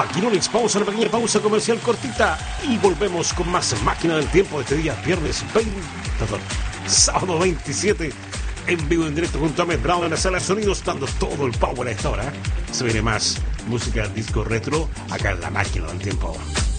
Maquinonix. Pausa, una pequeña pausa comercial cortita y volvemos con más Máquina del Tiempo de este día, sábado 27, en vivo en directo junto a Met Brown en la sala de sonidos, dando todo el power a esta hora. Se viene más música disco retro acá en la Máquina del Tiempo.